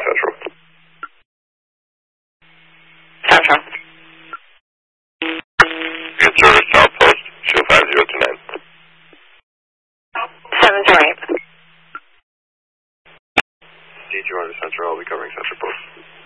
Central. Central. Good service, Outpost, show 5029. 728. D200 Central, I'll be covering Central Post.